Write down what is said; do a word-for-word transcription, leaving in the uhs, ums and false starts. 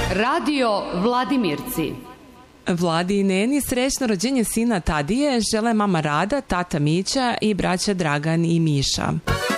Radio Vladimirci. Vladi i Neni srećno rođenje sina Tadije žele mama Rada, tata Mića i braća Dragan i Miša.